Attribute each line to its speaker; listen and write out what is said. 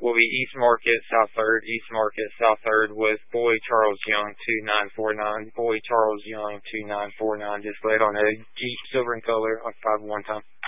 Speaker 1: will be East Market, South 3rd, East Market, South 3rd with Boy Charles Young 2949. Boy Charles Young 2949. Just let on a Jeep silver in color on 5-1 time.